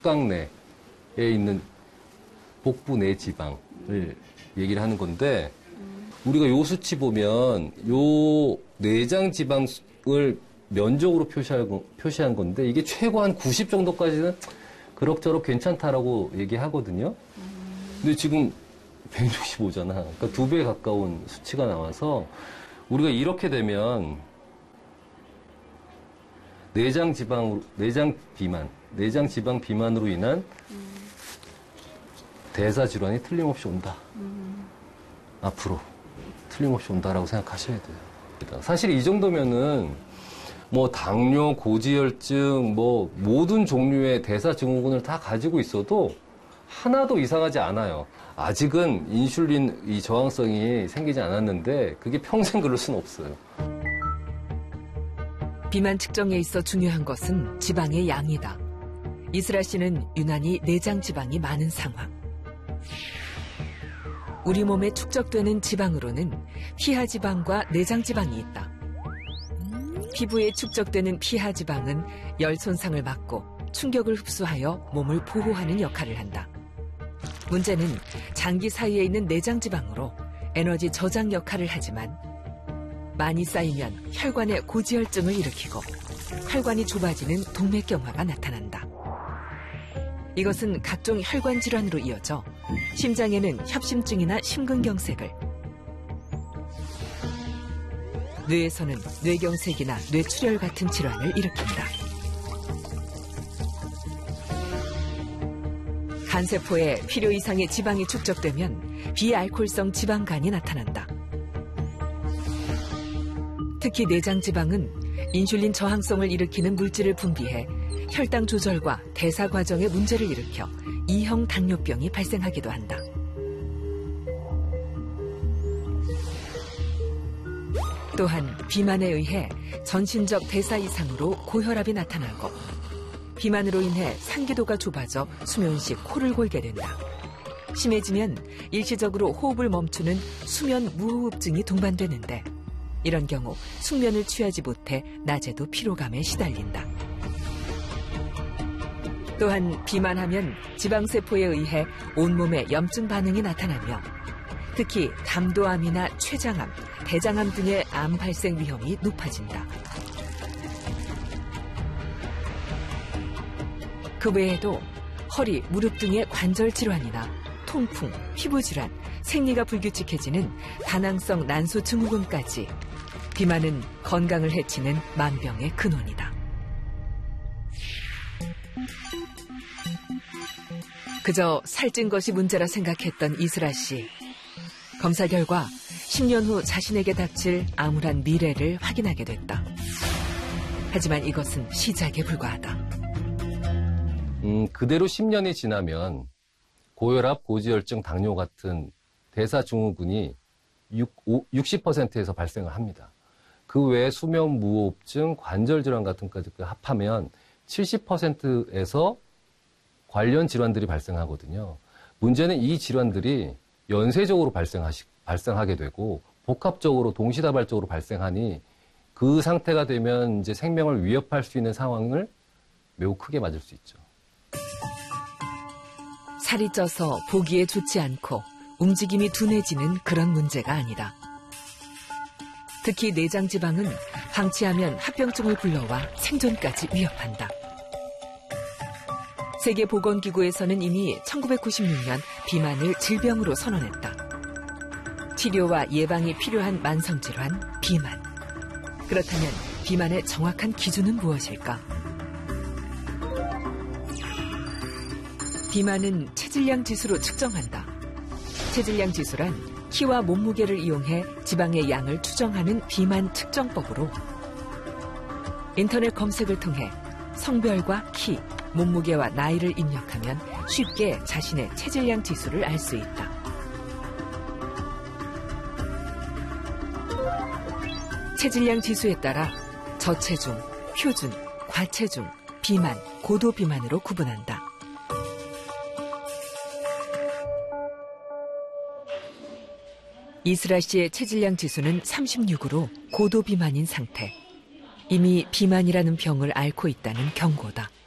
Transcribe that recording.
각 내에 있는 복부 내 지방을 얘기를 하는 건데 우리가 요 수치 보면 요 내장 지방을 면적으로 표시한 건데 이게 최고 한 90 정도까지는 그럭저럭 괜찮다라고 얘기하거든요. 근데 지금 165잖아. 그러니까 2배 가까운 수치가 나와서 우리가 이렇게 되면 내장 지방 비만으로 인한 대사 질환이 틀림없이 온다. 앞으로 틀림없이 온다라고 생각하셔야 돼요. 사실 이 정도면은 뭐 당뇨, 고지혈증, 뭐 모든 종류의 대사 증후군을 다 가지고 있어도 하나도 이상하지 않아요. 아직은 인슐린 이 저항성이 생기지 않았는데 그게 평생 그럴 수는 없어요. 비만 측정에 있어 중요한 것은 지방의 양이다. 이슬아 씨는 유난히 내장 지방이 많은 상황. 우리 몸에 축적되는 지방으로는 피하 지방과 내장 지방이 있다. 피부에 축적되는 피하 지방은 열 손상을 막고 충격을 흡수하여 몸을 보호하는 역할을 한다. 문제는 장기 사이에 있는 내장 지방으로 에너지 저장 역할을 하지만 많이 쌓이면 혈관에 고지혈증을 일으키고 혈관이 좁아지는 동맥경화가 나타난다. 이것은 각종 혈관 질환으로 이어져 심장에는 협심증이나 심근경색을, 뇌에서는 뇌경색이나 뇌출혈 같은 질환을 일으킨다. 간세포에 필요 이상의 지방이 축적되면 비알코올성 지방간이 나타난다. 특히 내장 지방은 인슐린 저항성을 일으키는 물질을 분비해 혈당 조절과 대사 과정에 문제를 일으켜 2형 당뇨병이 발생하기도 한다. 또한 비만에 의해 전신적 대사 이상으로 고혈압이 나타나고 비만으로 인해 상기도가 좁아져 수면시 코를 골게 된다. 심해지면 일시적으로 호흡을 멈추는 수면 무호흡증이 동반되는데 이런 경우 숙면을 취하지 못해 낮에도 피로감에 시달린다. 또한 비만하면 지방세포에 의해 온몸에 염증 반응이 나타나며 특히 담도암이나 췌장암, 대장암 등의 암 발생 위험이 높아진다. 그 외에도 허리, 무릎 등의 관절 질환이나 통풍, 피부 질환, 생리가 불규칙해지는 다낭성 난소 증후군까지 비만은 건강을 해치는 만병의 근원이다. 그저 살찐 것이 문제라 생각했던 이슬아 씨. 검사 결과 10년 후 자신에게 닥칠 암울한 미래를 확인하게 됐다. 하지만 이것은 시작에 불과하다. 그대로 10년이 지나면 고혈압, 고지혈증, 당뇨 같은 대사증후군이 60%에서 발생을 합니다. 그 외에 수면 무호흡증, 관절 질환 같은 것까지 합하면 70%에서 관련 질환들이 발생하거든요. 문제는 이 질환들이 연쇄적으로 발생하게 되고 복합적으로 동시다발적으로 발생하니 그 상태가 되면 이제 생명을 위협할 수 있는 상황을 매우 크게 맞을 수 있죠. 살이 쪄서 보기에 좋지 않고 움직임이 둔해지는 그런 문제가 아니다. 특히 내장 지방은 방치하면 합병증을 불러와 생존까지 위협한다. 세계보건기구에서는 이미 1996년 비만을 질병으로 선언했다. 치료와 예방이 필요한 만성질환, 비만. 그렇다면 비만의 정확한 기준은 무엇일까? 비만은 체질량 지수로 측정한다. 체질량 지수란 키와 몸무게를 이용해 지방의 양을 추정하는 비만 측정법으로 인터넷 검색을 통해 성별과 키, 몸무게와 나이를 입력하면 쉽게 자신의 체질량 지수를 알 수 있다. 체질량 지수에 따라 저체중, 표준, 과체중, 비만, 고도비만으로 구분한다. 이슬아 씨의 체질량 지수는 36으로 고도비만인 상태. 이미 비만이라는 병을 앓고 있다는 경고다.